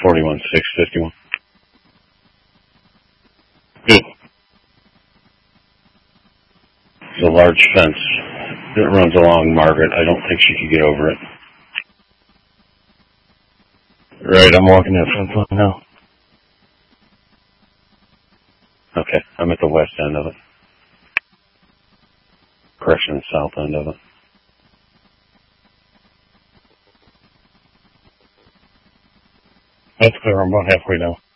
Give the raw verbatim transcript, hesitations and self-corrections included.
forty-one six fifty-one. Good. There's a large fence that runs along Margaret. I don't think she could get over it. Right, I'm walking that fence line now. Okay, I'm at the west end of it. Correction, south end of it. That's clear. I'm about halfway down.